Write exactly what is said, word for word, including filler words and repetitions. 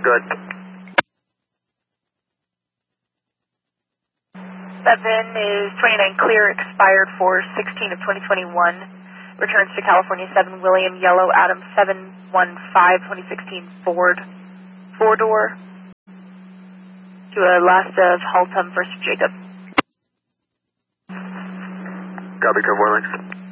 Good. seven is twenty-nine clear, expired for sixteen of twenty twenty-one. Returns to California seven, William Yellow, Adam seven one five, twenty sixteen Ford, four-door, to a last of Haltom, first of Jacob. Copy, Cove Wellings.